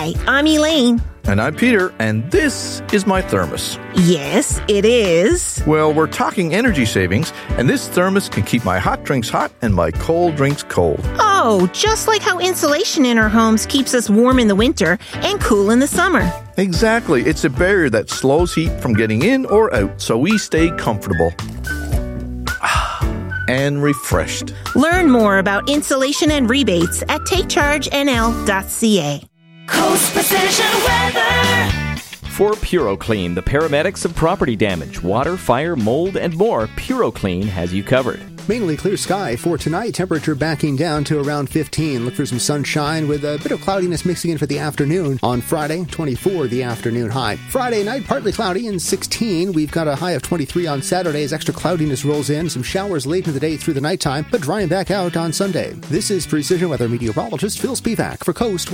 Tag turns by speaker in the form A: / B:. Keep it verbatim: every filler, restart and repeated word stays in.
A: Hi, I'm Elaine.
B: And I'm Peter, and this is my thermos.
A: Yes, it is.
B: Well, we're talking energy savings, and this thermos can keep my hot drinks hot and my cold drinks cold.
A: Oh, just like how insulation in our homes keeps us warm in the winter and cool in the summer.
B: Exactly. It's a barrier that slows heat from getting in or out, so we stay comfortable and refreshed.
A: Learn more about insulation and rebates at take charge N L dot C A.
C: Coast Precision Weather.
D: For PuroClean, the paramedics of property damage, water, fire, mold, and more, PuroClean has you covered.
E: Mainly clear sky for tonight. Temperature backing down to around fifteen. Look for some sunshine with a bit of cloudiness mixing in for the afternoon. On Friday, twenty-four the afternoon high. Friday night, partly cloudy and sixteen. We've got a high of twenty-three on Saturday as extra cloudiness rolls in. Some showers late in the day through the nighttime, but drying back out on Sunday. This is Precision Weather meteorologist Phil Spivak for Coast